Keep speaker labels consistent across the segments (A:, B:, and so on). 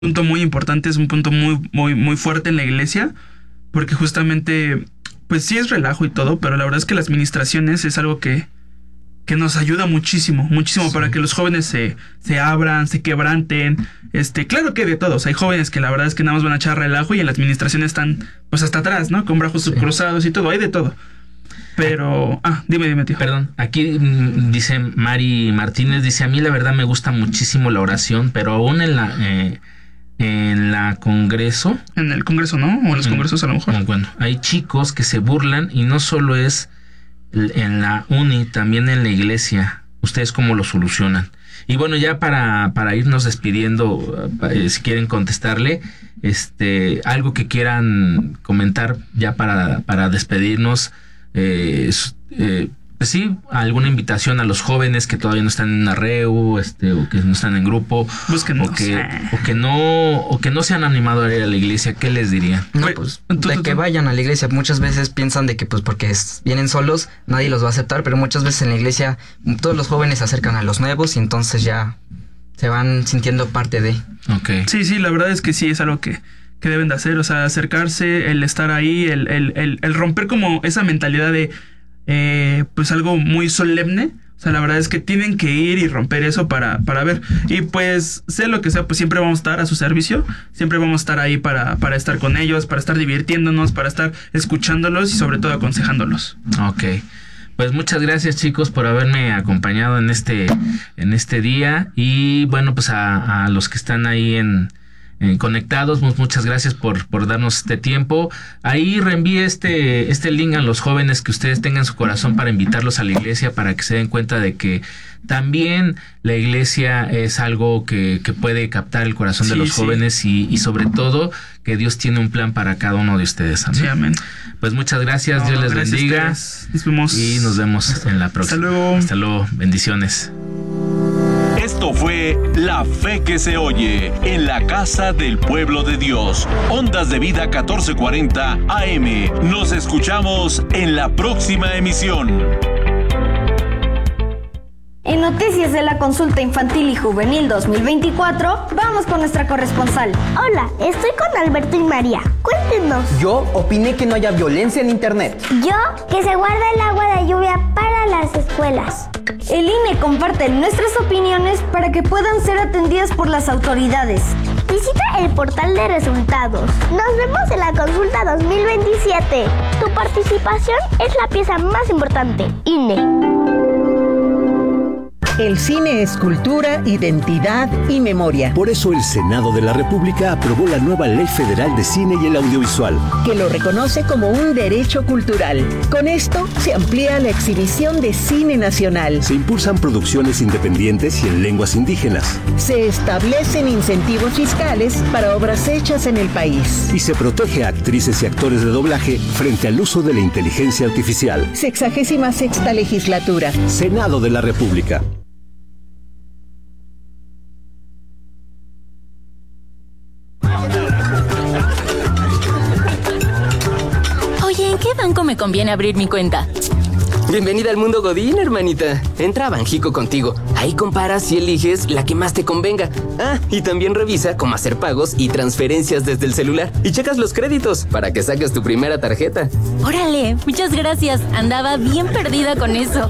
A: punto muy importante, es un punto muy fuerte en la iglesia, porque justamente, pues sí es relajo y todo, pero la verdad es que las ministraciones es algo que nos ayuda muchísimo sí. Para que los jóvenes se abran, se quebranten. Claro que de todos, hay jóvenes que la verdad es que nada más van a echar relajo y en las administraciones están pues hasta atrás, ¿no? Con brazos cruzados y todo, hay de todo. Pero, dime, tío.
B: Perdón, aquí dice Mari Martínez, dice, a mí la verdad me gusta muchísimo la oración, pero aún en la congreso. En el congreso, ¿no? O en los congresos a lo mejor. Bueno, hay chicos que se burlan y no solo es en la uni, también en la iglesia. ¿Ustedes cómo lo solucionan? Y bueno, ya para irnos despidiendo, si quieren contestarle, algo que quieran comentar ya para despedirnos, pues sí, alguna invitación a los jóvenes que todavía no están en una REU, o que no están en grupo, búsquenos, o que no se han animado a ir a la iglesia, ¿qué les diría?
C: No, pues de que vayan a la iglesia. Muchas veces piensan de que pues porque vienen solos nadie los va a aceptar, pero muchas veces en la iglesia todos los jóvenes se acercan a los nuevos y entonces ya se van sintiendo parte de.
A: Okay. Sí, la verdad es que sí es algo que deben de hacer, o sea, acercarse, el estar ahí, el romper como esa mentalidad de pues algo muy solemne. O sea, la verdad es que tienen que ir y romper eso para ver. Y pues, sea lo que sea, pues siempre vamos a estar a su servicio. Siempre vamos a estar ahí para estar con ellos, para estar divirtiéndonos, para estar escuchándolos y sobre todo aconsejándolos. Ok. Pues muchas gracias, chicos, por haberme acompañado en este día. Y bueno, pues a los que están ahí conectados, muchas gracias por darnos este tiempo. Ahí reenvíe este link a los jóvenes que ustedes tengan en su corazón para invitarlos a la iglesia, para que se den cuenta de que también la iglesia es algo que puede captar el corazón de los jóvenes y sobre todo que Dios tiene un plan para cada uno de ustedes. Amén. Sí, amén. Pues muchas gracias, Dios les bendiga. Nos vemos. Y nos vemos en la próxima. Hasta luego. Bendiciones.
D: Esto fue La Fe que se oye en la casa del pueblo de Dios. Ondas de Vida 1440 AM. Nos escuchamos en la próxima emisión.
E: En Noticias de la Consulta Infantil y Juvenil 2024, vamos con nuestra corresponsal.
F: Hola, estoy con Alberto y María. Cuéntenos.
G: Yo opiné que no haya violencia en internet.
F: Yo, que se guarda el agua de lluvia para las escuelas.
E: El INE comparte nuestras opiniones para que puedan ser atendidas por las autoridades.
F: Visita el portal de resultados. Nos vemos en la consulta 2027. Tu participación es la pieza más importante. INE.
H: El cine es cultura, identidad y memoria.
I: Por eso el Senado de la República aprobó la nueva Ley Federal de Cine y el Audiovisual,
H: que lo reconoce como un derecho cultural. Con esto se amplía la exhibición de cine nacional.
I: Se impulsan producciones independientes y en lenguas indígenas.
H: Se establecen incentivos fiscales para obras hechas en el país.
I: Y se protege a actrices y actores de doblaje frente al uso de la inteligencia artificial.
H: 66ª legislatura.
I: Senado de la República.
J: Oye, ¿en qué banco me conviene abrir mi cuenta?
K: Bienvenida al mundo Godín, hermanita. Entra a Banjico Contigo. Ahí comparas y eliges la que más te convenga. Y también revisa cómo hacer pagos y transferencias desde el celular. Y checas los créditos para que saques tu primera tarjeta.
J: Órale, muchas gracias. Andaba bien perdida con eso.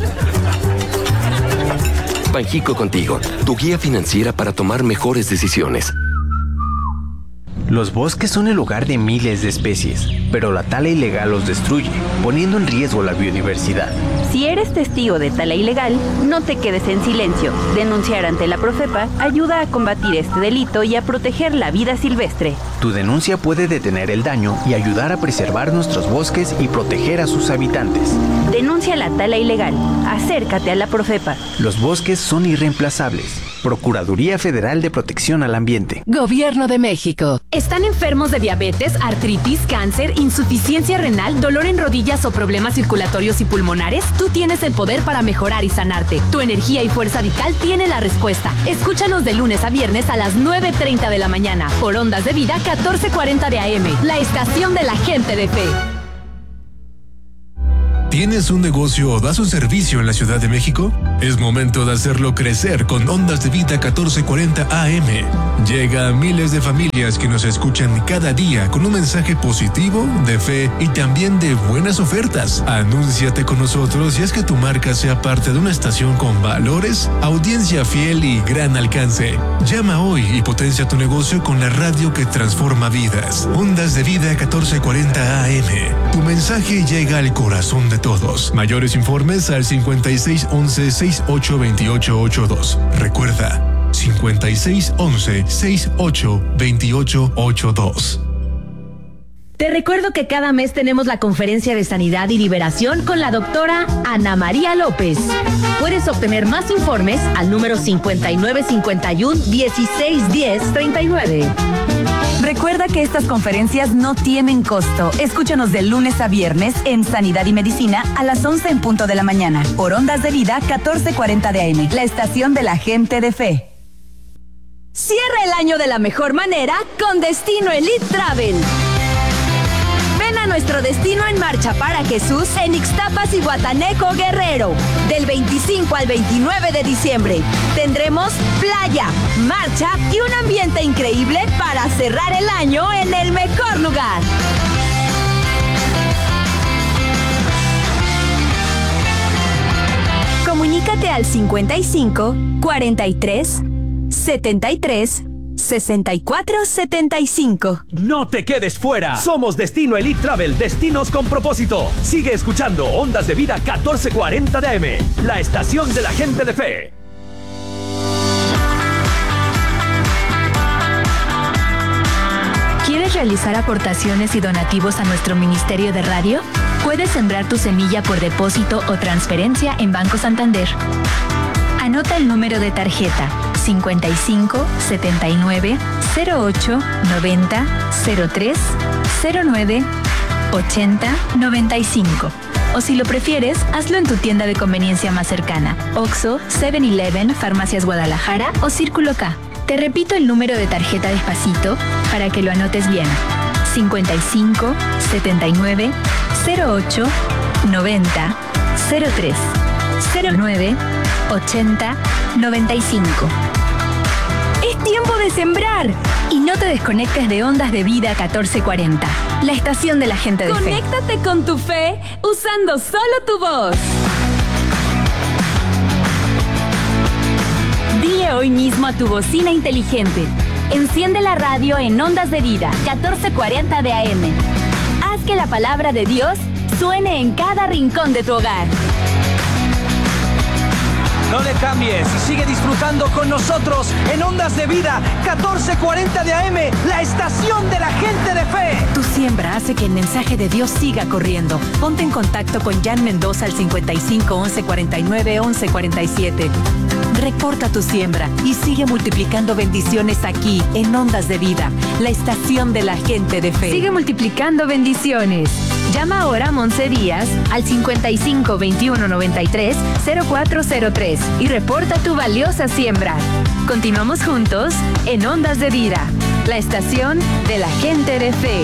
L: Banjico Contigo, tu guía financiera para tomar mejores decisiones.
M: Los bosques son el hogar de miles de especies, pero la tala ilegal los destruye, poniendo en riesgo la biodiversidad.
N: Si eres testigo de tala ilegal, no te quedes en silencio. Denunciar ante la Profepa ayuda a combatir este delito y a proteger la vida silvestre.
M: Tu denuncia puede detener el daño y ayudar a preservar nuestros bosques y proteger a sus habitantes.
N: Denuncia la tala ilegal. Acércate a la Profepa.
M: Los bosques son irreemplazables. Procuraduría Federal de Protección al Ambiente.
O: Gobierno de México. ¿Están enfermos de diabetes, artritis, cáncer, insuficiencia renal, dolor en rodillas o problemas circulatorios y pulmonares? Tú tienes el poder para mejorar y sanarte. Tu energía y fuerza vital tiene la respuesta. Escúchanos de lunes a viernes a las 9:30 de la mañana por Ondas de Vida 1440 de AM, la estación de la gente de fe.
P: ¿Tienes un negocio o das un servicio en la Ciudad de México? Es momento de hacerlo crecer con Ondas de Vida 1440 AM. Llega a miles de familias que nos escuchan cada día con un mensaje positivo, de fe y también de buenas ofertas. Anúnciate con nosotros y haz que tu marca sea parte de una estación con valores, audiencia fiel y gran alcance. Llama hoy y potencia tu negocio con la radio que transforma vidas. Ondas de Vida 1440 AM. Tu mensaje llega al corazón de todos. Mayores informes al 5611-682882. Recuerda, 5611-682882.
O: Te recuerdo que cada mes tenemos la conferencia de Sanidad y Liberación con la doctora Ana María López. Puedes obtener más informes al número 5951-1610-39. Recuerda que estas conferencias no tienen costo. Escúchanos de lunes a viernes en Sanidad y Medicina a las 11 en punto de la mañana. Por Ondas de Vida 1440 de AM, la estación de la gente de fe. Cierra el año de la mejor manera con Destino Elite Travel. Ven a nuestro Destino en Marcha para Jesús en Ixtapas y Guataneco, Guerrero. Del 25 al 29 de diciembre. Tendremos playa, marcha y un ambiente increíble para cerrar el año en el mejor lugar. Comunícate al 55 43 73 6475.
Q: No te quedes fuera. Somos Destino Elite Travel, destinos con propósito. Sigue escuchando Ondas de Vida 1440 de AM, la estación de la gente de fe.
O: ¿Quieres realizar aportaciones y donativos a nuestro Ministerio de Radio? Puedes sembrar tu semilla por depósito o transferencia en Banco Santander. Anota el número de tarjeta 55 79 08 90 03 09 80 95. O si lo prefieres, hazlo en tu tienda de conveniencia más cercana: Oxxo, 7-Eleven, Farmacias Guadalajara o Círculo K. Te repito el número de tarjeta despacito para que lo anotes bien: 55 79 08 90 03 09 80 95. Es tiempo de sembrar. Y no te desconectes de Ondas de Vida 1440, la estación de la gente de fe. Conéctate con tu fe usando solo tu voz. Dile hoy mismo a tu bocina inteligente: enciende la radio en Ondas de Vida 1440 de AM. Haz que la palabra de Dios suene en cada rincón de tu hogar.
Q: No le cambies y sigue disfrutando con nosotros en Ondas de Vida 1440 de AM, la estación de la gente de fe.
O: Tu siembra hace que el mensaje de Dios siga corriendo. Ponte en contacto con Jan Mendoza al 55 11 49 11 47. Reporta tu siembra y sigue multiplicando bendiciones aquí en Ondas de Vida, la estación de la gente de fe. Sigue multiplicando bendiciones. Llama ahora a Monse Díaz al 55 21 93 0403 y reporta tu valiosa siembra. Continuamos juntos en Ondas de Vida, la estación de la gente de fe.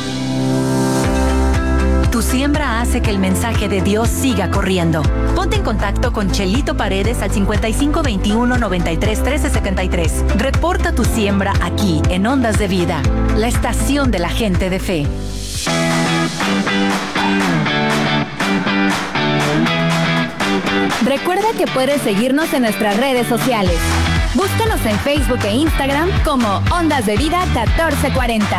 O: Tu siembra hace que el mensaje de Dios siga corriendo. Ponte en contacto con Chelito Paredes al 55 21 93 13 73. Reporta tu siembra aquí en Ondas de Vida, la estación de la gente de fe. Recuerda que puedes seguirnos en nuestras redes sociales. Búscanos en Facebook e Instagram como Ondas de Vida 1440.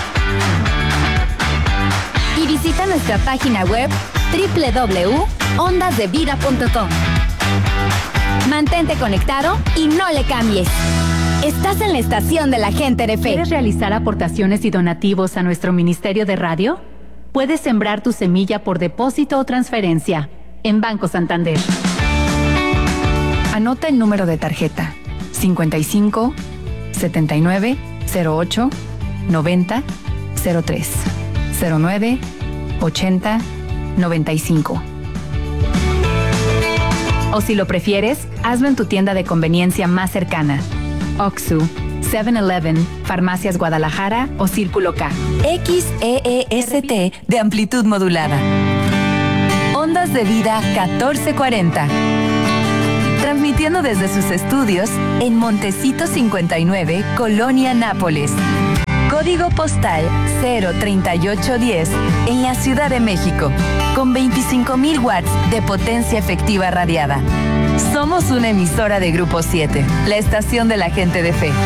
O: Y visita nuestra página web www.ondasdevida.com. Mantente conectado y no le cambies. Estás en la estación de la gente de fe. ¿Quieres realizar aportaciones y donativos a nuestro Ministerio de Radio? Puedes sembrar tu semilla por depósito o transferencia en Banco Santander. Anota el número de tarjeta: 55 79 08 90 03 09 80 95. O si lo prefieres, hazlo en tu tienda de conveniencia más cercana: Oxxo, 7-Eleven, Farmacias Guadalajara o Círculo K. XEEST de amplitud modulada.
R: Ondas de Vida 1440. Transmitiendo desde sus estudios en Montecito 59, Colonia Nápoles. Código postal 03810 en la Ciudad de México, con 25,000 watts de potencia efectiva radiada. Somos una emisora de Grupo 7, la estación de la gente de fe.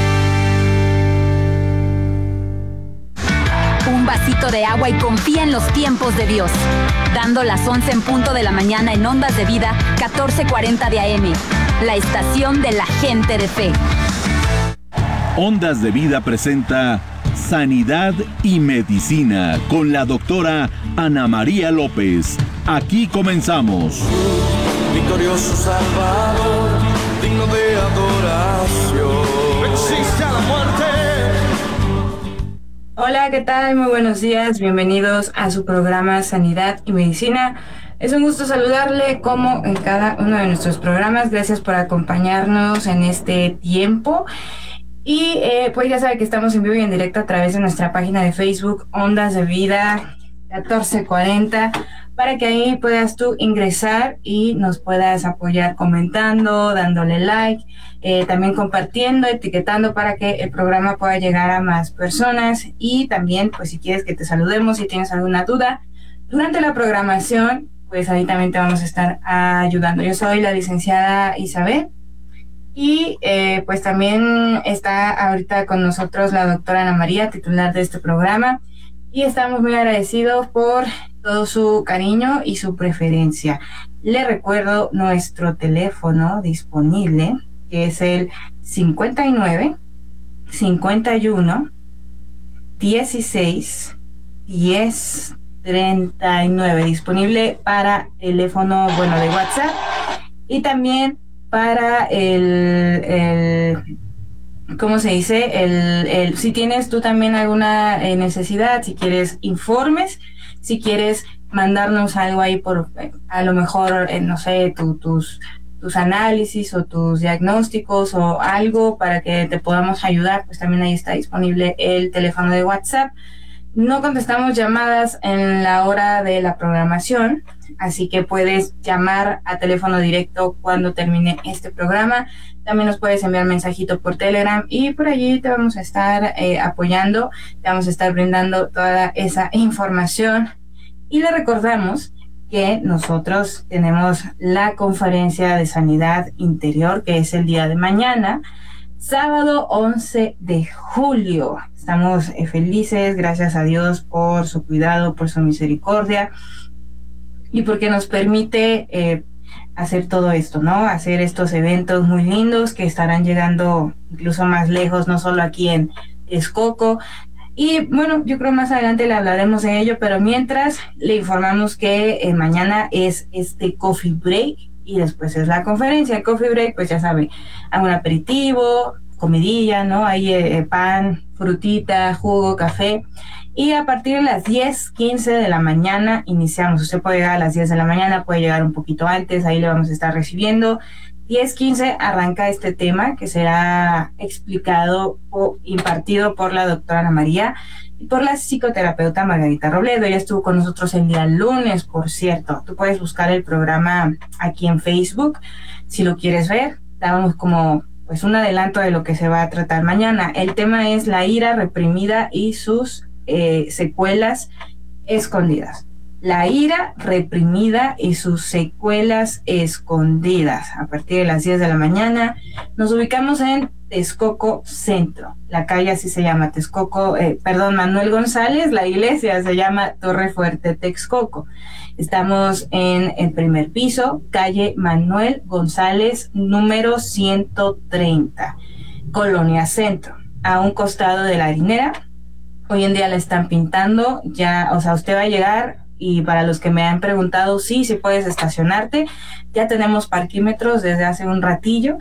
J: Un vasito de agua y confía en los tiempos de Dios. Dando las 11 en punto de la mañana en Ondas de Vida 1440 de AM, la estación de la gente de fe.
D: Ondas de Vida presenta Sanidad y Medicina con la doctora Ana María López. Aquí comenzamos.
S: Victorioso Salvador, digno de adoración. Existe a la muerte.
T: Hola, ¿qué tal? Muy buenos días, bienvenidos a su programa Sanidad y Medicina. Es un gusto saludarle como en cada uno de nuestros programas. Gracias por acompañarnos en este tiempo. Y pues ya sabe que estamos en vivo y en directo a través de nuestra página de Facebook, Ondas de Vida 1440, para que ahí puedas tú ingresar y nos puedas apoyar comentando, dándole like, también compartiendo, etiquetando para que el programa pueda llegar a más personas. Y también, pues si quieres que te saludemos, si tienes alguna duda durante la programación, pues ahí también te vamos a estar ayudando. Yo soy la licenciada Isabel. Y pues también está ahorita con nosotros la doctora Ana María, titular de este programa, y estamos muy agradecidos por todo su cariño y su preferencia. Le recuerdo nuestro teléfono disponible, que es el 59 51 16 10 39, disponible para teléfono, bueno, de WhatsApp, y también para ¿cómo se dice? Si tienes tú también alguna necesidad, si quieres informes, si quieres mandarnos algo ahí por, a lo mejor, no sé, tus análisis o tus diagnósticos o algo para que te podamos ayudar, pues también ahí está disponible el teléfono de WhatsApp. No contestamos llamadas en la hora de la programación, así que puedes llamar a teléfono directo cuando termine este programa. También nos puedes enviar mensajito por Telegram y por allí te vamos a estar apoyando, te vamos a estar brindando toda esa información. Y le recordamos que nosotros tenemos la conferencia de sanidad interior, que es el día de mañana, sábado 11 de julio. Estamos felices, gracias a Dios por su cuidado, por su misericordia y porque nos permite hacer todo esto, ¿no? Hacer estos eventos muy lindos que estarán llegando incluso más lejos, no solo aquí en Texcoco. Y bueno, yo creo más adelante le hablaremos de ello, pero mientras le informamos que mañana es este coffee break y después es la conferencia. El coffee break, pues ya sabe, algún aperitivo, comidilla, ¿no? Hay pan, frutita, jugo, café. Y a partir de las 10:15 de la mañana iniciamos. Usted puede llegar a las 10 de la mañana, puede llegar un poquito antes, ahí le vamos a estar recibiendo. 10:15 arranca este tema que será explicado o impartido por la doctora Ana María y por la psicoterapeuta Margarita Robledo. Ella estuvo con nosotros el día lunes, por cierto. Tú puedes buscar el programa aquí en Facebook si lo quieres ver. Dábamos como pues un adelanto de lo que se va a tratar mañana. El tema es la ira reprimida y sus secuelas escondidas. La ira reprimida y sus secuelas escondidas. A partir de las 10 de la mañana nos ubicamos en Texcoco Centro. La calle así se llama, Manuel González. La iglesia se llama Torre Fuerte Texcoco. Estamos en el primer piso, calle Manuel González, número 130, Colonia Centro, a un costado de la harinera. Hoy en día la están pintando, ya, o sea, usted va a llegar. Y para los que me han preguntado, sí puedes estacionarte. Ya tenemos parquímetros desde hace un ratillo.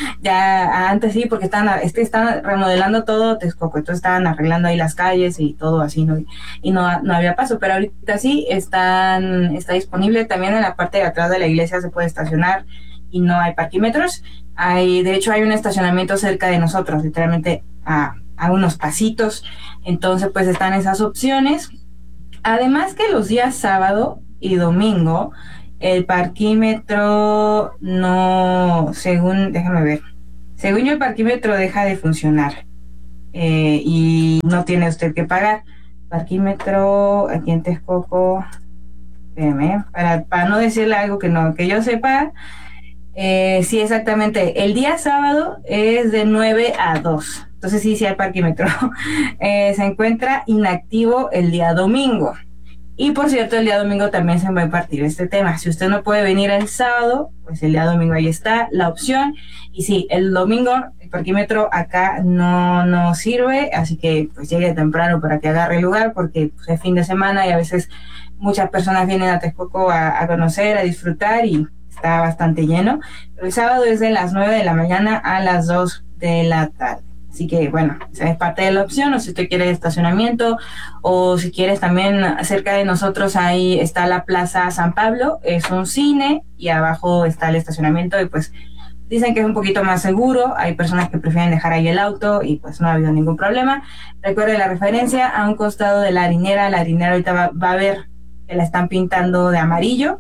T: Ya antes sí, porque están remodelando todo Texcoco, entonces estaban arreglando ahí las calles y todo así, ¿no? Y no había paso, pero ahorita sí está disponible. También en la parte de atrás de la iglesia se puede estacionar y no hay parquímetros. De hecho hay un estacionamiento cerca de nosotros, literalmente a unos pasitos. Entonces pues están esas opciones. Además que los días sábado y domingo, el parquímetro no, déjame ver, según yo el parquímetro deja de funcionar y no tiene usted que pagar. Parquímetro aquí en Texcoco, espérame, para no decirle algo que yo sepa. Sí, exactamente. El día sábado es de 9 a 2. Entonces sí hay parquímetro. Se encuentra inactivo el día domingo. Y por cierto, el día domingo también se va a impartir este tema. Si usted no puede venir el sábado, pues el día domingo ahí está la opción. Y sí, el domingo el parquímetro acá no sirve, así que pues llegue temprano para que agarre lugar, porque pues, es fin de semana y a veces muchas personas vienen a Texcoco a conocer, a disfrutar y está bastante lleno. Pero el sábado es de las 9 de la mañana a las 2 de la tarde. Así que bueno, esa es parte de la opción, o si usted quiere estacionamiento, o si quieres también cerca de nosotros ahí está la Plaza San Pablo, es un cine y abajo está el estacionamiento y pues dicen que es un poquito más seguro, hay personas que prefieren dejar ahí el auto y pues no ha habido ningún problema. Recuerde la referencia, a un costado de la harinera ahorita va a ver que la están pintando de amarillo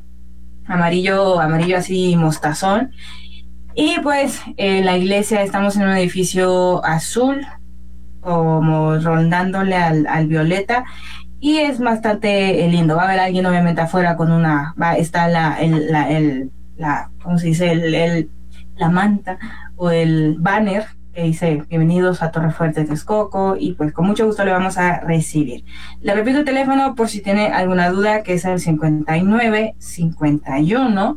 T: así mostazón. Y pues la iglesia, estamos en un edificio azul, como rondándole al violeta, y es bastante lindo. Va a haber alguien obviamente afuera con está ¿cómo se dice? La manta o el banner que dice bienvenidos a Torrefuerte Texcoco, y pues con mucho gusto le vamos a recibir. Le repito el teléfono por si tiene alguna duda, que es el 59 51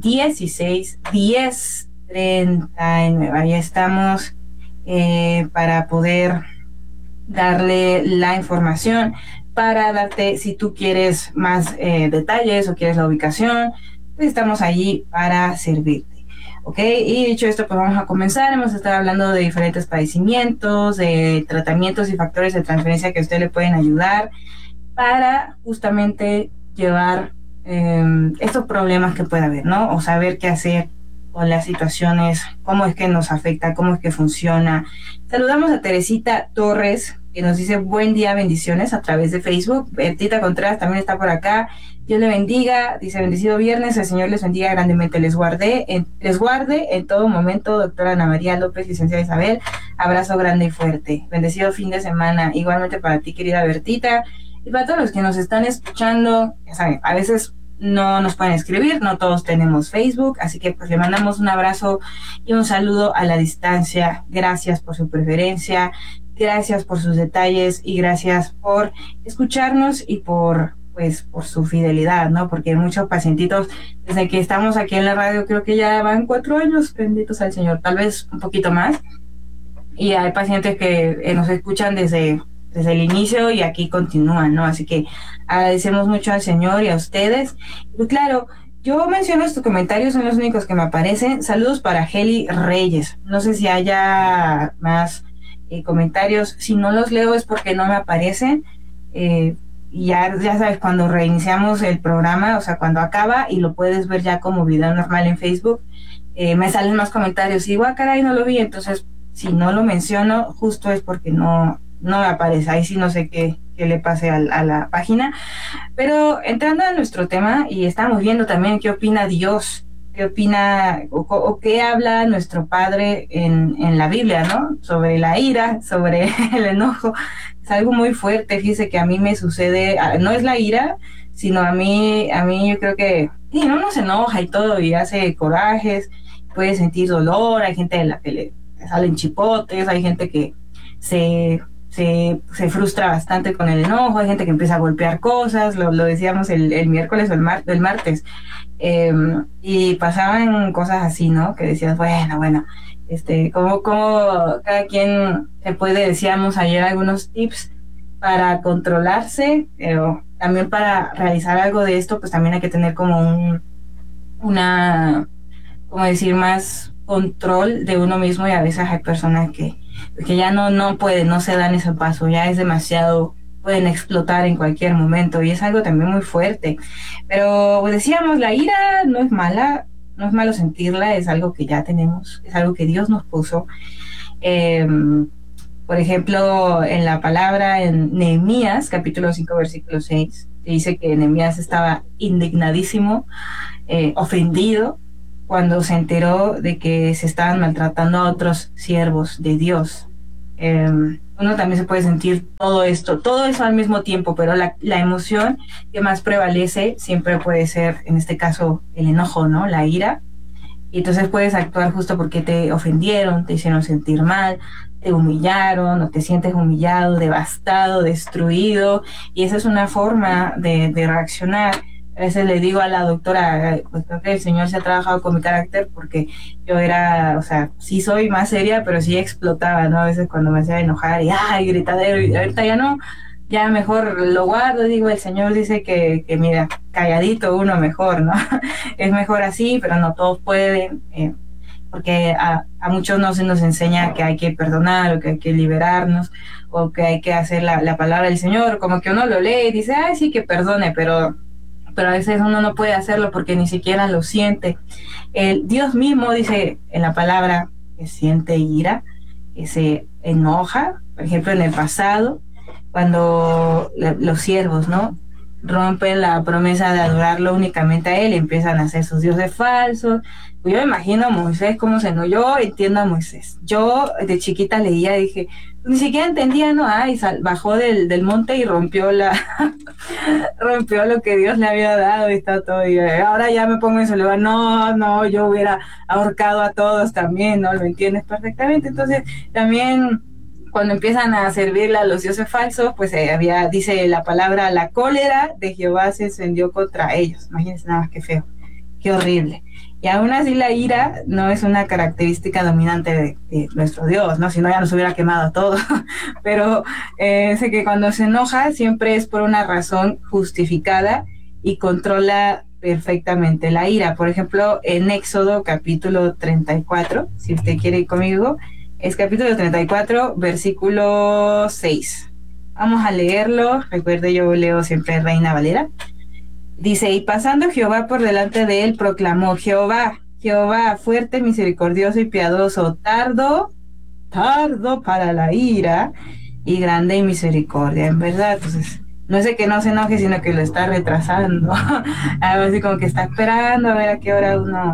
T: 16 10 39. Ahí estamos para poder darle la información, para darte, si tú quieres más detalles o quieres la ubicación, pues estamos allí para servirte. Ok, y dicho esto, pues vamos a comenzar. Hemos estado hablando de diferentes padecimientos, de tratamientos y factores de transferencia que a usted le pueden ayudar para justamente llevar estos problemas que pueda haber, ¿no? O saber qué hacer con las situaciones, cómo es que nos afecta, cómo es que funciona. Saludamos a Teresita Torres, que nos dice buen día, bendiciones a través de Facebook. Bertita Contreras también está por acá. Dios le bendiga, dice bendecido viernes, el Señor les bendiga grandemente, les guarde en todo momento, doctora Ana María López, licenciada Isabel, abrazo grande y fuerte, bendecido fin de semana, igualmente para ti querida Bertita, y para todos los que nos están escuchando, ya saben, a veces no nos pueden escribir, no todos tenemos Facebook, así que pues le mandamos un abrazo y un saludo a la distancia. Gracias por su preferencia, gracias por sus detalles y gracias por escucharnos y por su fidelidad, ¿no? Porque muchos pacientitos, desde que estamos aquí en la radio, creo que ya van 4 años, benditos al Señor, tal vez un poquito más, y hay pacientes que nos escuchan desde el inicio y aquí continúan, ¿no? Así que agradecemos mucho al Señor y a ustedes. Y claro, yo menciono estos comentarios, son los únicos que me aparecen. Saludos para Heli Reyes. No sé si haya más comentarios. Si no los leo es porque no me aparecen. Y ya sabes, cuando reiniciamos el programa, o sea, cuando acaba y lo puedes ver ya como video normal en Facebook, me salen más comentarios y digo, caray, no lo vi. Entonces, si no lo menciono, justo es porque no me aparece. Ahí sí no sé qué le pase a la página. Pero entrando a nuestro tema, y estamos viendo también qué opina Dios, qué opina o qué habla nuestro Padre en la Biblia, ¿no? Sobre la ira, sobre el enojo. Es algo muy fuerte, fíjese que a mí me sucede, no es la ira, sino a mí yo creo que uno se enoja y todo y hace corajes, puede sentir dolor, hay gente de la que le salen chipotes, hay gente que se frustra bastante con el enojo, hay gente que empieza a golpear cosas, lo decíamos el miércoles o el martes, y pasaban cosas así, ¿no? Que decías, bueno, como cada quien se puede, decíamos ayer algunos tips para controlarse, pero también para realizar algo de esto, pues también hay que tener como más control de uno mismo, y a veces hay personas que ya no pueden, no se dan ese paso, ya es demasiado, pueden explotar en cualquier momento, y es algo también muy fuerte. Pero pues decíamos, la ira no es mala, no es malo sentirla, es algo que ya tenemos, es algo que Dios nos puso. Por ejemplo, en la palabra en Nehemías, capítulo 5, versículo 6, que dice que Nehemías estaba indignadísimo, ofendido, cuando se enteró de que se estaban maltratando a otros siervos de Dios. Uno también se puede sentir todo eso al mismo tiempo, pero la emoción que más prevalece siempre puede ser, en este caso, el enojo, ¿no? La ira. Y entonces puedes actuar justo porque te ofendieron, te hicieron sentir mal, te humillaron, o te sientes humillado, devastado, destruido, y esa es una forma de reaccionar. A veces le digo a la doctora, pues creo que el Señor se ha trabajado con mi carácter, porque yo era, o sea, sí soy más seria, pero sí explotaba, ¿no? A veces cuando me hacía enojar y gritadero, y ahorita ya no, ya mejor lo guardo. Digo, el Señor dice que mira, calladito uno mejor, ¿no? Es mejor así, pero no todos pueden, porque a muchos no se nos enseña que hay que perdonar, o que hay que liberarnos, o que hay que hacer la palabra del Señor. Como que uno lo lee y dice, sí, que perdone, pero a veces uno no puede hacerlo porque ni siquiera lo siente. Dios mismo dice en la palabra que siente ira, que se enoja. Por ejemplo, en el pasado, cuando los siervos, ¿no?, rompen la promesa de adorarlo únicamente a él, empiezan a hacer sus dioses falsos. Yo me imagino a Moisés cómo se enojó. Yo entiendo a Moisés. Yo de chiquita leía y dije, ni siquiera entendía, ¿no? Y bajó del monte y rompió rompió lo que Dios le había dado, y está todo. Y ahora ya me pongo en su lugar. No, yo hubiera ahorcado a todos también, ¿no? Lo entiendes perfectamente. Entonces, también cuando empiezan a servirle a los dioses falsos, pues dice la palabra, la cólera de Jehová se encendió contra ellos. Imagínense nada más, qué feo, qué horrible. Y aún así la ira no es una característica dominante de nuestro Dios, ¿no? Si no, ya nos hubiera quemado todo. Pero sé que cuando se enoja siempre es por una razón justificada y controla perfectamente la ira. Por ejemplo, en Éxodo capítulo 34, si usted quiere ir conmigo, es capítulo 34, versículo 6. Vamos a leerlo. Recuerde, yo leo siempre Reina Valera. Dice, y pasando Jehová por delante de él, proclamó, Jehová, fuerte, misericordioso y piadoso, tardo para la ira y grande en misericordia. En verdad, entonces, no es de que no se enoje, sino que lo está retrasando. Así como que está esperando a ver a qué hora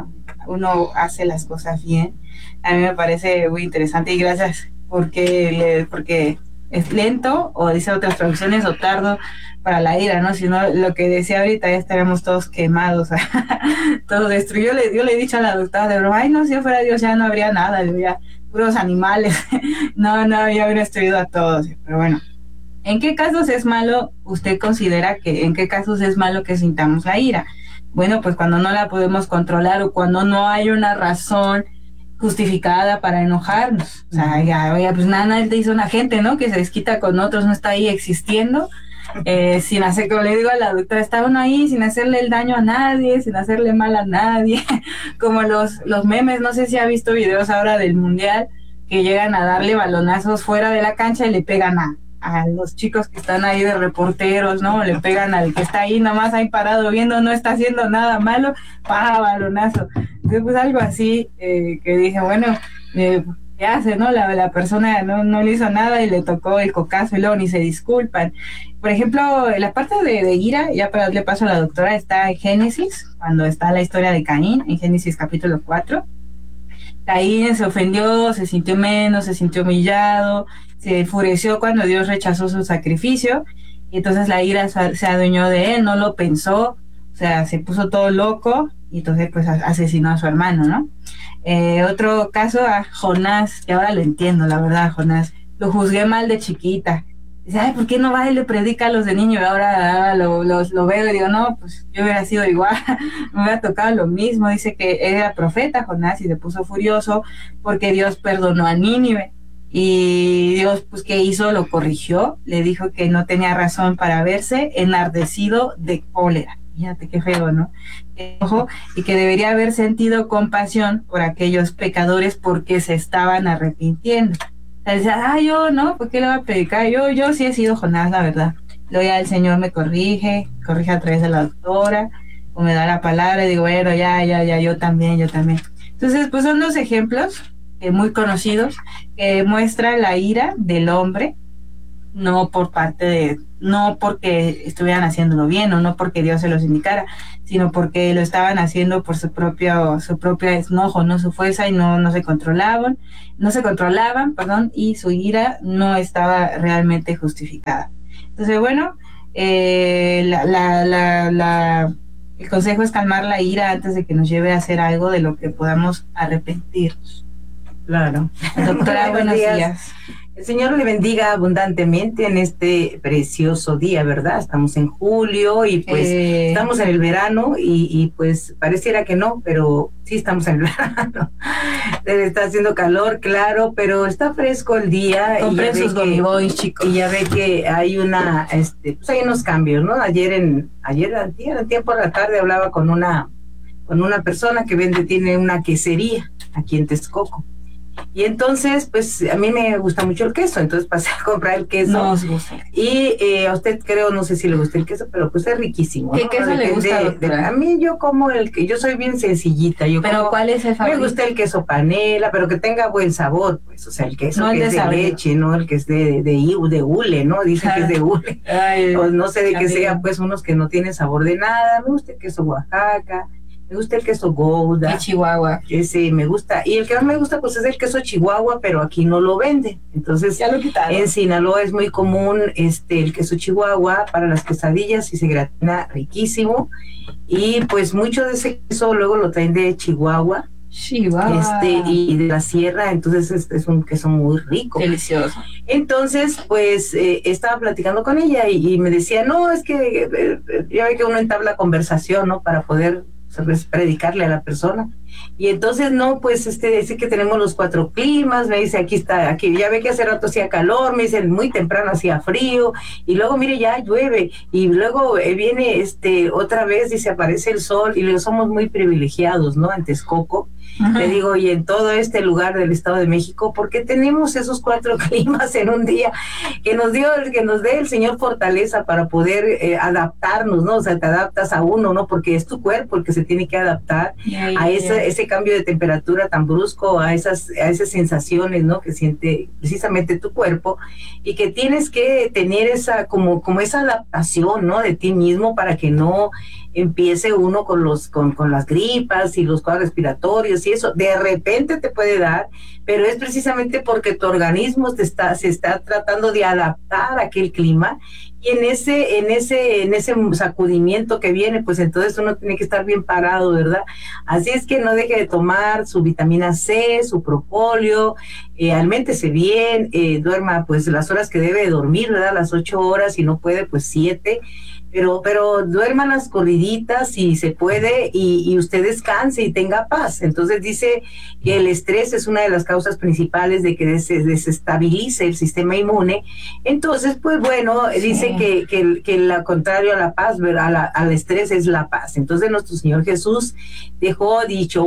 T: uno hace las cosas bien. A mí me parece muy interesante, y gracias porque es lento, o dice otras traducciones, o tardo para la ira, ¿no? Si no, lo que decía ahorita, ya estaríamos todos quemados, todos destruidos. Yo le he dicho a la doctora de broma, no, si yo fuera Dios ya no habría nada, habría puros animales. no, ya habría destruido a todos. Pero bueno, ¿en qué casos es malo, usted considera en qué casos es malo que sintamos la ira? Bueno, pues cuando no la podemos controlar, o cuando no hay una razón justificada para enojarnos. O sea, pues nada te hizo una gente, ¿no?, que se desquita con otros, no está ahí existiendo, sin hacer, como le digo a la doctora, está uno ahí sin hacerle el daño a nadie, sin hacerle mal a nadie, como los memes. No sé si ha visto videos ahora del mundial, que llegan a darle balonazos fuera de la cancha y le pegan a los chicos que están ahí de reporteros, ¿no? Le pegan al que está ahí nomás ahí parado viendo, no está haciendo nada malo, balonazo. Entonces, pues algo así, que dije, bueno, ¿qué hace, no? La persona no le hizo nada y le tocó el cocazo y luego ni se disculpan. Por ejemplo, la parte de ira, ya para darle paso a la doctora, está en Génesis, cuando está la historia de Caín, en Génesis capítulo 4. Caín se ofendió, se sintió menos, se sintió humillado, se enfureció cuando Dios rechazó su sacrificio, y entonces la ira se adueñó de él, no lo pensó, o sea, se puso todo loco, y entonces pues asesinó a su hermano, ¿no? Otro caso, a Jonás, que ahora lo entiendo, la verdad, Jonás, lo juzgué mal de chiquita. Dice, ¿por qué no va y le predica a los de niño? Y ahora lo veo y digo, no, pues yo hubiera sido igual, me hubiera tocado lo mismo. Dice que era profeta Jonás y se puso furioso porque Dios perdonó a Nínive. Y Dios, pues, ¿qué hizo? Lo corrigió, le dijo que no tenía razón para verse enardecido de cólera. Fíjate qué feo, ¿no? Y que debería haber sentido compasión por aquellos pecadores porque se estaban arrepintiendo. O sea, decía, yo no, ¿por qué le voy a predicar? Yo sí he sido Jonás, la verdad. Luego ya el Señor me corrige a través de la doctora, o me da la palabra y digo, bueno, ya, yo también. Entonces, pues son dos ejemplos muy conocidos que muestran la ira del hombre no porque estuvieran haciéndolo bien o no porque Dios se los indicara, sino porque lo estaban haciendo por su propio enojo, no su fuerza, y no se controlaban, y su ira no estaba realmente justificada. Entonces, bueno, el consejo es calmar la ira antes de que nos lleve a hacer algo de lo que podamos arrepentirnos.
U: Claro.
T: Doctora, buenos días.
U: El Señor le bendiga abundantemente en este precioso día, ¿verdad? Estamos en julio y pues estamos en el verano y pues pareciera que no, pero sí estamos en el verano. Está haciendo calor, claro, pero está fresco el día.
T: Compré sus Gummy Boys, chicos.
U: Y ya ve que hay pues hay unos cambios, ¿no? Ayer en tiempo de la tarde hablaba con una persona que tiene una quesería aquí en Texcoco. Y entonces, pues, a mí me gusta mucho el queso, entonces pasé a comprar el queso.
T: No os gusta.
U: Y a usted no sé si le gusta el queso, pero pues es riquísimo, ¿no?
T: ¿Qué queso le gusta, doctora?
U: A mí yo como yo soy bien sencillita.
T: ¿Pero cuál es el favorito?
U: Me gusta el queso panela, pero que tenga buen sabor, pues, o sea, el queso
T: no
U: que es de leche, ¿no? El que es de hule, ¿no? Dicen que es de hule. O no sé de qué sea, pues, unos que no tienen sabor de nada. Me gusta el queso Oaxaca. Me gusta el queso Gouda.
T: Y Chihuahua.
U: Ese me gusta. Y el que más me gusta, pues, es el queso Chihuahua, pero aquí no lo venden. Entonces,
T: ya lo quitaron.
U: En Sinaloa es muy común el queso Chihuahua para las quesadillas y se gratina riquísimo. Y pues mucho de ese queso luego lo traen de Chihuahua. Y de la sierra, entonces es un queso muy rico.
T: Delicioso.
U: Entonces, pues, estaba platicando con ella y me decía, no, es que ya ve que uno entabla conversación, ¿no? Para poder predicarle a la persona. Y entonces no, pues dice que tenemos los 4 climas, me dice aquí ya ve que hace rato hacía calor, me dice muy temprano hacía frío, y luego mire ya llueve, y luego viene otra vez, dice aparece el sol, y luego somos muy privilegiados, ¿no? En Texcoco. Ajá. Le digo, y en todo este lugar del Estado de México, porque tenemos esos 4 climas en un día, que nos dé el Señor fortaleza para poder adaptarnos, ¿no? O sea, te adaptas a uno, ¿no? Porque es tu cuerpo el que se tiene que adaptar a ese cambio de temperatura tan brusco, a esas sensaciones, ¿no? Que siente precisamente tu cuerpo, y que tienes que tener esa como esa adaptación, ¿no? De ti mismo, para que no empiece uno con las gripas y los cuadros respiratorios y eso. De repente te puede dar, pero es precisamente porque tu organismo se está tratando de adaptar a aquel clima, y en ese sacudimiento que viene, pues entonces uno tiene que estar bien parado, ¿verdad? Así es que no deje de tomar su vitamina C, su propóleo, aliméntese bien, duerma pues las horas que debe dormir, ¿verdad? Las 8 horas, si no puede, pues 7. Pero duerman las corriditas si se puede, y usted descanse y tenga paz. Entonces dice que el estrés es una de las causas principales de que se desestabilice el sistema inmune. Entonces, pues bueno, sí. Dice que lo contrario a la paz, al estrés, es la paz. Entonces nuestro Señor Jesús dejó dicho,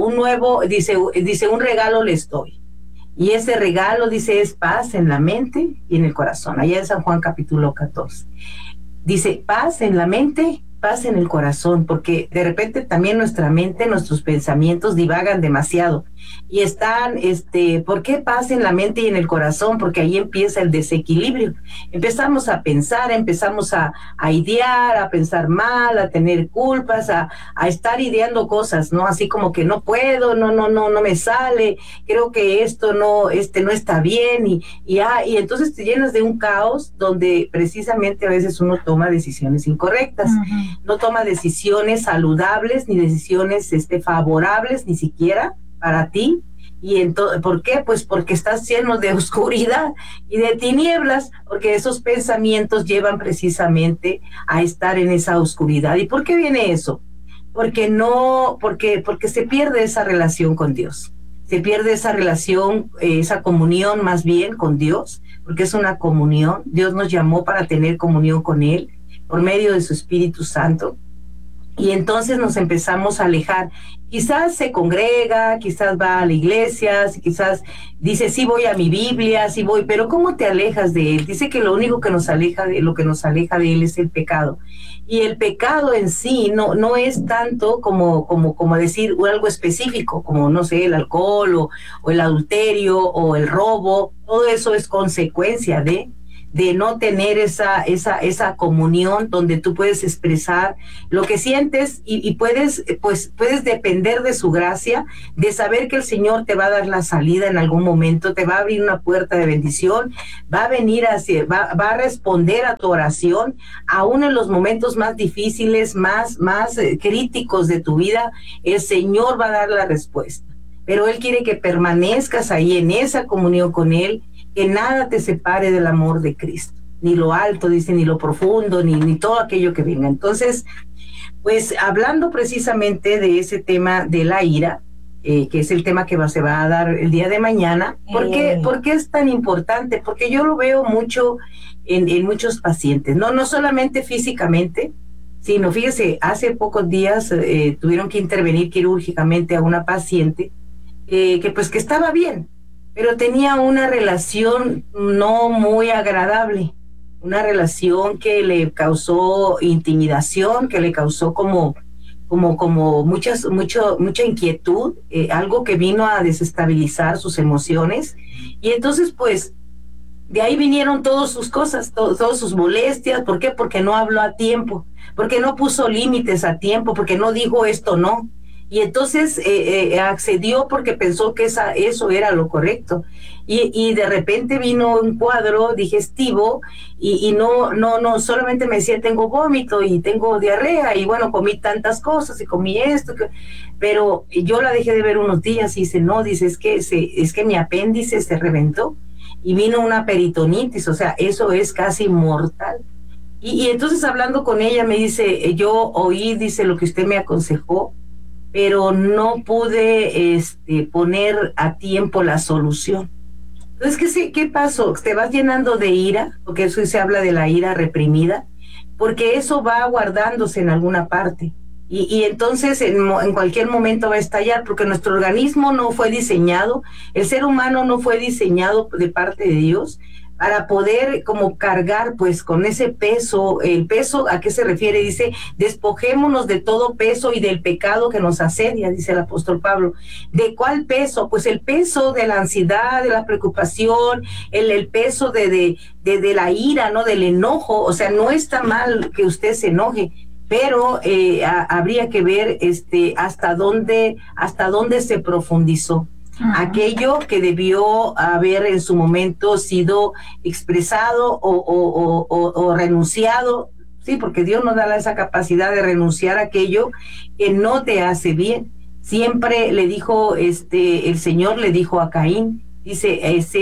U: dice un regalo les doy. Y ese regalo, dice, es paz en la mente y en el corazón. Allá en San Juan capítulo 14. Dice, paz en la mente, paz en el corazón, porque de repente también nuestra mente, nuestros pensamientos divagan demasiado. Y están, ¿por qué paz en la mente y en el corazón? Porque ahí empieza el desequilibrio. Empezamos a pensar, empezamos a idear, a pensar mal, a tener culpas, a estar ideando cosas, ¿no? Así como que no puedo, no me sale, creo que esto no está bien, y entonces te llenas de un caos donde precisamente a veces uno toma decisiones incorrectas. Uh-huh. No toma decisiones saludables, ni decisiones favorables, ni siquiera para ti. Y ¿por qué? Pues porque estás lleno de oscuridad y de tinieblas, porque esos pensamientos llevan precisamente a estar en esa oscuridad. ¿Y por qué viene eso? Porque se pierde esa relación con Dios. Se pierde esa relación, esa comunión más bien con Dios, porque es una comunión. Dios nos llamó para tener comunión con Él por medio de su Espíritu Santo. Y entonces nos empezamos a alejar. Quizás se congrega, quizás va a la iglesia, quizás dice, sí voy a mi Biblia, sí voy, pero ¿cómo te alejas de Él? Dice que lo único que nos aleja de Él es el pecado. Y el pecado en sí no es tanto como decir algo específico, como, no sé, el alcohol o el adulterio o el robo. Todo eso es consecuencia de... de no tener esa comunión donde tú puedes expresar lo que sientes y puedes depender de su gracia, de saber que el Señor te va a dar la salida en algún momento, te va a abrir una puerta de bendición, va a venir va a responder a tu oración, aún en los momentos más difíciles, más críticos de tu vida, el Señor va a dar la respuesta. Pero Él quiere que permanezcas ahí en esa comunión con Él, que nada te separe del amor de Cristo, ni lo alto, dice, ni lo profundo, ni todo aquello que venga. Entonces, pues hablando precisamente de ese tema de la ira, que es el tema que se va a dar el día de mañana, ¿por qué es tan importante? Porque yo lo veo mucho en muchos pacientes, no solamente físicamente, sino fíjese, hace pocos días tuvieron que intervenir quirúrgicamente a una paciente que estaba bien, pero tenía una relación no muy agradable, una relación que le causó intimidación, que le causó como mucha inquietud, algo que vino a desestabilizar sus emociones, y entonces pues de ahí vinieron todas sus cosas, todas sus molestias. ¿Por qué? Porque no habló a tiempo, porque no puso límites a tiempo, porque no dijo esto no. Y entonces accedió porque pensó que eso era lo correcto. Y de repente vino un cuadro digestivo y no solamente me decía tengo vómito y tengo diarrea y bueno, comí tantas cosas y comí esto, pero yo la dejé de ver unos días y dice, es que mi apéndice se reventó y vino una peritonitis, o sea, eso es casi mortal. Y entonces hablando con ella me dice, yo oí, dice, lo que usted me aconsejó, pero no pude poner a tiempo la solución. Entonces, ¿qué pasó? Te vas llenando de ira, porque eso se habla de la ira reprimida, porque eso va guardándose en alguna parte. Y entonces en cualquier momento va a estallar, porque nuestro organismo no fue diseñado, el ser humano no fue diseñado de parte de Dios para poder como cargar pues con ese peso. El peso, ¿a qué se refiere? Dice, despojémonos de todo peso y del pecado que nos asedia, dice el apóstol Pablo. ¿De cuál peso? Pues el peso de la ansiedad, de la preocupación, el peso de la ira, ¿no? Del enojo. O sea, no está mal que usted se enoje, pero habría que ver hasta dónde se profundizó. Aquello que debió haber en su momento sido expresado o renunciado, sí, porque Dios nos da esa capacidad de renunciar a aquello que no te hace bien. Siempre le dijo, el Señor le dijo a Caín, dice,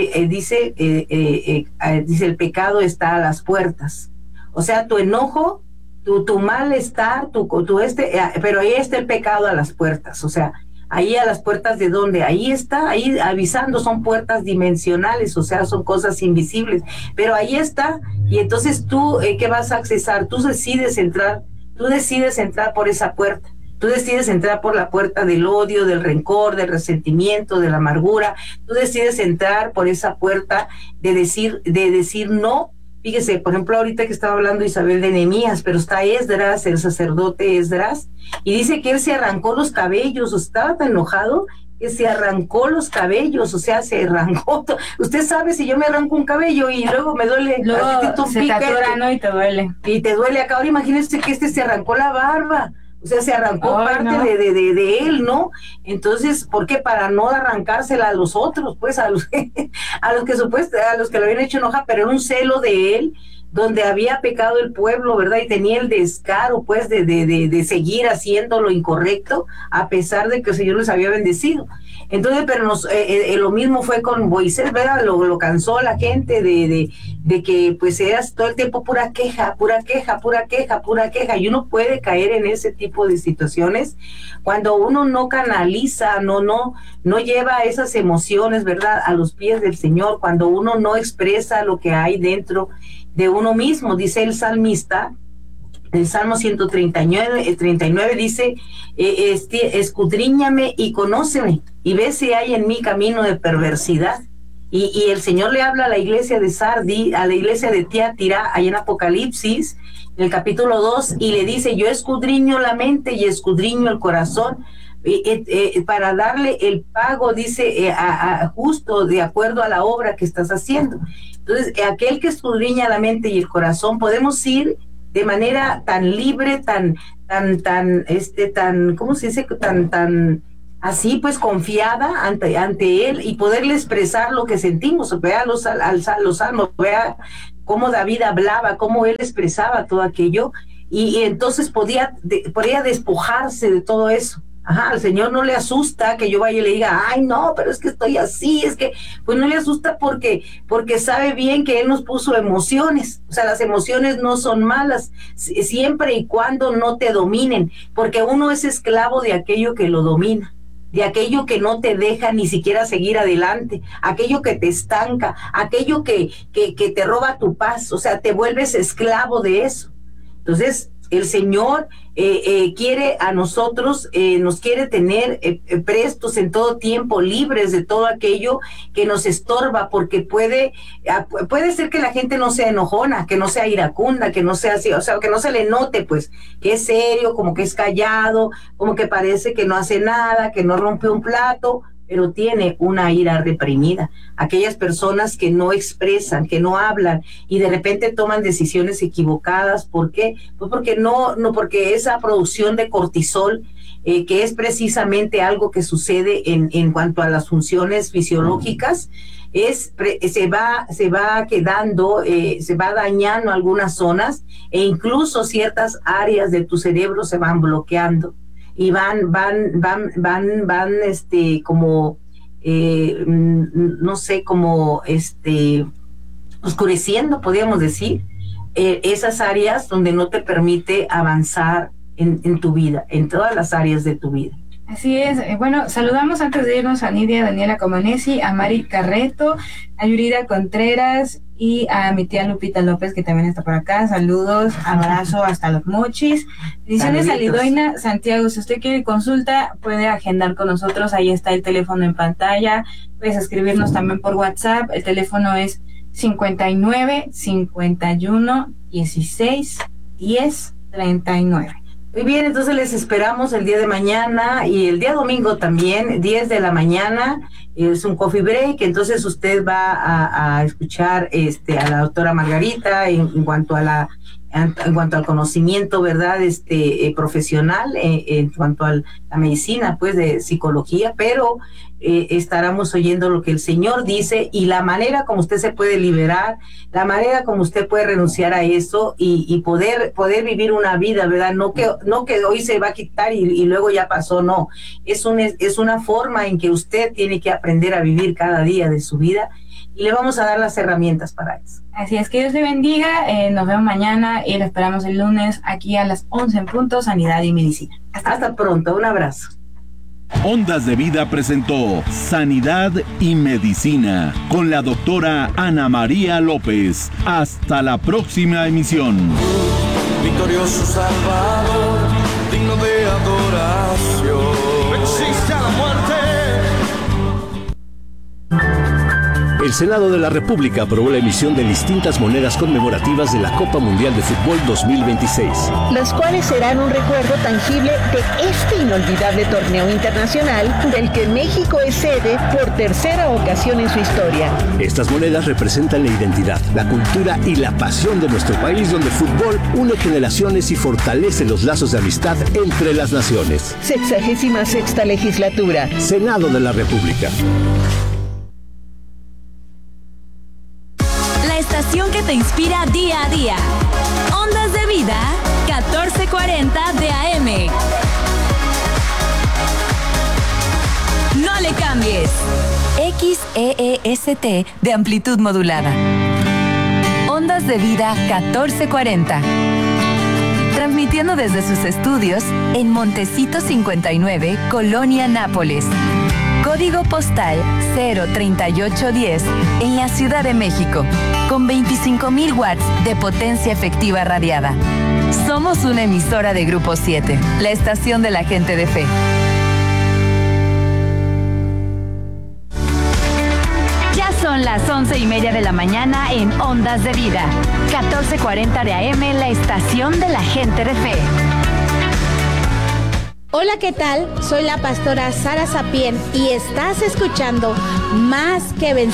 U: el pecado está a las puertas. O sea, tu enojo, tu malestar, pero ahí está el pecado a las puertas, o sea, ahí a las puertas de dónde, ahí está, ahí avisando, son puertas dimensionales, o sea, son cosas invisibles, pero ahí está, y entonces tú, ¿qué vas a accesar? Tú decides entrar por esa puerta, tú decides entrar por la puerta del odio, del rencor, del resentimiento, de la amargura, tú decides entrar por esa puerta de decir no. Fíjese, por ejemplo, ahorita que estaba hablando Isabel de Nehemías, pero está Esdras, el sacerdote Esdras, y dice que él se arrancó los cabellos, estaba tan enojado que se arrancó los cabellos, o sea, se arrancó. Usted sabe, si yo me arranco un cabello y luego me duele,
T: luego se te atora, ¿no? Y te duele.
U: Y te duele acá. Ahora imagínese que se arrancó la barba. O sea, se arrancó parte de él, ¿no? Entonces, ¿por qué? Para no arrancársela a los otros, pues, a los que lo habían hecho enojar, pero era un celo de él, donde había pecado el pueblo, ¿verdad? Y tenía el descaro, pues, de seguir haciendo lo incorrecto, a pesar de que el Señor les había bendecido. Entonces, pero lo mismo fue con Moisés, ¿verdad? Lo cansó la gente de que, pues, era todo el tiempo pura queja, y uno puede caer en ese tipo de situaciones cuando uno no canaliza, no lleva esas emociones, ¿verdad?, a los pies del Señor, cuando uno no expresa lo que hay dentro de uno mismo. Dice el salmista, el Salmo 139 dice, escudriñame y conóceme, y ve si hay en mí camino de perversidad. Y el Señor le habla a la iglesia de Sardi, a la iglesia de Tiatira, ahí en Apocalipsis, en el capítulo 2, y le dice, yo escudriño la mente y escudriño el corazón. para darle el pago, dice, justo de acuerdo a la obra que estás haciendo. Entonces, aquel que escudriña la mente y el corazón, podemos ir de manera tan libre, tan, ¿cómo se dice? Tan así, pues, confiada ante él, y poderle expresar lo que sentimos. Vea los salmos, vea cómo David hablaba, cómo él expresaba todo aquello, y entonces podía despojarse de todo eso. Ajá, al Señor no le asusta que yo vaya y le diga, ay, no, pero es que estoy así, es que, pues no le asusta porque sabe bien que Él nos puso emociones. O sea, las emociones no son malas, siempre y cuando no te dominen, porque uno es esclavo de aquello que lo domina, de aquello que no te deja ni siquiera seguir adelante, aquello que te estanca, aquello que te roba tu paz. O sea, te vuelves esclavo de eso. Entonces, el Señor quiere a nosotros, nos quiere tener prestos en todo tiempo, libres de todo aquello que nos estorba, porque puede ser que la gente no sea enojona, que no sea iracunda, que no sea así, o sea, que no se le note, pues, que es serio, como que es callado, como que parece que no hace nada, que no rompe un plato, pero tiene una ira reprimida. Aquellas personas que no expresan, que no hablan y de repente toman decisiones equivocadas. ¿Por qué? Pues porque porque esa producción de cortisol, que que algo que sucede en cuanto a las funciones fisiológicas, se va quedando, se va dañando algunas zonas, e incluso ciertas áreas de tu cerebro se van bloqueando. Y van como no sé, como oscureciendo, podríamos decir, esas áreas donde no te permite avanzar en tu vida, en todas las áreas de tu vida.
T: Así es. Bueno, saludamos antes de irnos a Nidia Daniela Comanesi, a Mari Carreto, a Yurida Contreras y a mi tía Lupita López, que también está por acá. Saludos, abrazo hasta Los Mochis. Bendiciones a Lidoina Santiago. Si usted quiere consulta, puede agendar con nosotros. Ahí está el teléfono en pantalla. Puedes escribirnos también por WhatsApp. El teléfono es 59 51 16 10 39.
U: Muy bien, entonces les esperamos el día de mañana y el día domingo también, 10 de la mañana, es un coffee break. Entonces usted va a escuchar a la doctora Margarita en cuanto al conocimiento, ¿verdad? Profesional, en cuanto a la medicina, pues, de psicología, pero estaremos oyendo lo que el Señor dice y la manera como usted se puede liberar, la manera como usted puede renunciar a eso y poder vivir una vida, ¿verdad? No que hoy se va a quitar y luego ya pasó, no. Es una forma en que usted tiene que aprender a vivir cada día de su vida, y le vamos a dar las herramientas para eso.
T: Así es, que Dios le bendiga. Nos vemos mañana y lo esperamos el lunes aquí a las 11 en punto, Sanidad y Medicina.
U: Hasta pronto, un abrazo.
D: Ondas de Vida presentó Sanidad y Medicina con la doctora Ana María López. Hasta la próxima emisión.
S: Victorioso Salvador, digno de adoración. Existe a la muerte.
I: El Senado de la República aprobó la emisión de distintas monedas conmemorativas de la Copa Mundial de Fútbol 2026.
H: Las cuales serán un recuerdo tangible de este inolvidable torneo internacional del que México es sede por tercera ocasión en su historia.
I: Estas monedas representan la identidad, la cultura y la pasión de nuestro país, donde el fútbol une generaciones y fortalece los lazos de amistad entre las naciones.
H: 66ª legislatura.
I: Senado de la República.
J: La estación que te inspira día a día. Ondas de Vida, 1440 de AM. No le cambies.
R: XEEST de amplitud modulada. Ondas de Vida 1440. Transmitiendo desde sus estudios en Montecito 59, Colonia Nápoles. Código postal 03810 en la Ciudad de México, con 25,000 watts de potencia efectiva radiada. Somos una emisora de Grupo 7, la estación de la gente de fe.
J: Ya son las 11:30 de la mañana en Ondas de Vida, 1440 de AM, la estación de la gente de fe.
B: Hola, ¿qué tal? Soy la pastora Sara Sapien y estás escuchando Más que Vencedores.